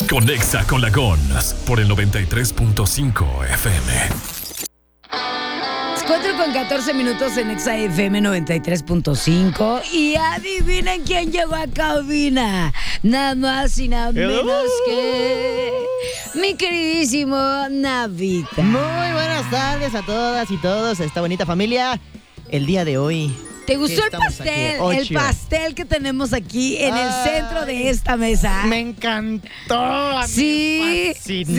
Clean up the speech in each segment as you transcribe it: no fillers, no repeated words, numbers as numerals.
Conexa con la GONS por el 93.5 FM. 4:14 en Exa FM 93.5. Y adivinen quién llegó a cabina. Nada más y nada menos que mi queridísimo Navita. Muy buenas tardes a todas y todos, esta bonita familia. El día de hoy. ¿Te gustó el pastel? El pastel que tenemos aquí en el centro de esta mesa. Me encantó. Sí.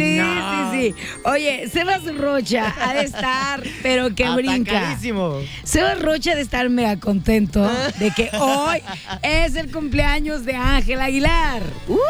Oye, Sebas Rocha ha de estar, pero que brinca. Atacadísimo. Sebas Rocha ha de estar mega contento de que hoy es el cumpleaños de Ángel Aguilar.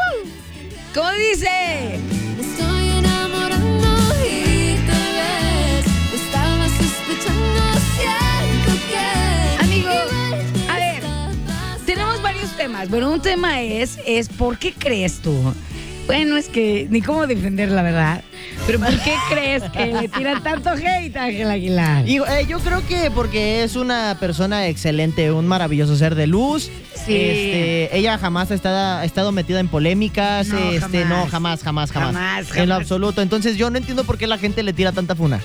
¿Cómo dice? Estoy enamorando y tal vez estaba sospechando, siento que... Amigo, a ver, tenemos varios temas. Bueno, un tema es ¿por qué crees tú? Bueno, es que ni cómo defender la verdad. Pero ¿por qué crees que le tiran tanto hate a Ángel Aguilar? Y, yo creo que porque es una persona excelente, un maravilloso ser de luz. Sí. Ella jamás ha estado metida en polémicas. Jamás. En lo absoluto. Entonces yo no entiendo por qué la gente le tira tanta funa.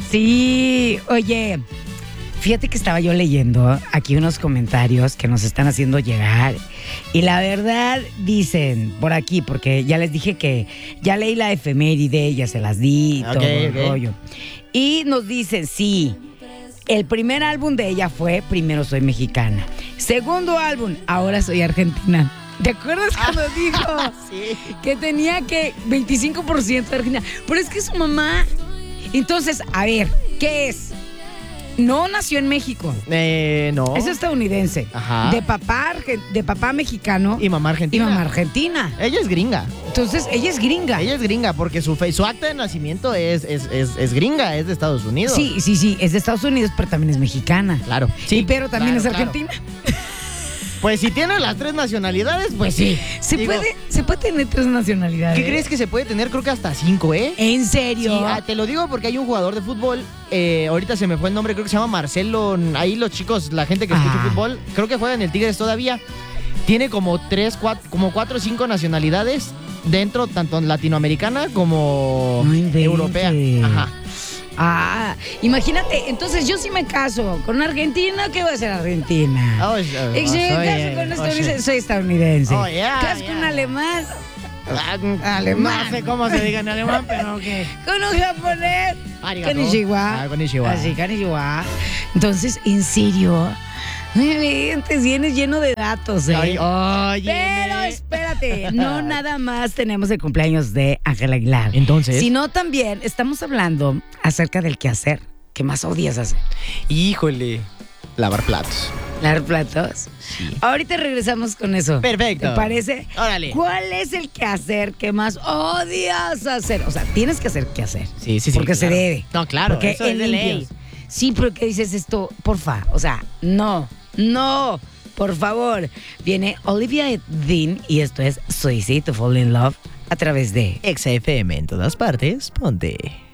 Sí, oye, fíjate que estaba yo leyendo aquí unos comentarios que nos están haciendo llegar. Y la verdad dicen por aquí, porque ya les dije que ya leí la efeméride, ya se las di, todo el rollo. Y nos dicen, sí, el primer álbum de ella fue Primero Soy Mexicana. Segundo álbum, Ahora Soy Argentina. ¿Te acuerdas cuando dijo que tenía que 25% de Argentina? Pero es que su mamá... Entonces, a ver, ¿qué es? No nació en México. No. Es estadounidense. Ajá. De papá mexicano. Y mamá argentina. Ella es gringa. Entonces, ella es gringa. Porque su acta de nacimiento es gringa, es de Estados Unidos. Sí, es de Estados Unidos, pero también es mexicana. Claro. Sí, pero también es argentina. Pues si tiene las 3 nacionalidades, pues sí. Se puede tener 3 nacionalidades. ¿Qué crees que se puede tener? Creo que hasta 5, ¿eh? ¿En serio? Sí, te lo digo porque hay un jugador de fútbol, ahorita se me fue el nombre, creo que se llama Marcelo. Ahí los chicos, la gente que escucha fútbol, creo que juega en el Tigres todavía. Tiene como 4 o 5 nacionalidades dentro, tanto latinoamericana como europea. Ajá. Imagínate, entonces yo sí me caso con una argentina, ¿qué va a ser argentina? Y si me caso con un estadounidense, soy estadounidense. ¿Caso con un alemán? Alemán. No sé cómo se diga en alemán, pero ¿qué? Con un japonés. Konnichiwa. Así, konnichiwa. Entonces, en serio, te vienes lleno de datos, ¿eh? Pero espérate, no nada más tenemos el cumpleaños de Ángel Aguilar. Entonces, sino también estamos hablando acerca del quehacer que más odias hacer. Híjole, lavar platos. ¿Lavar platos? Sí. Ahorita regresamos con eso. Perfecto. ¿Te parece? Órale. ¿Cuál es el quehacer que más odias hacer? O sea, tienes que hacer quehacer. Sí. Porque claro. se debe. No, claro, porque eso es de ley. Sí, pero ¿qué dices esto? Porfa, o sea, no, por favor. Viene Olivia Dean y esto es So Easy to Fall in Love a través de Exa FM en todas partes, ponte.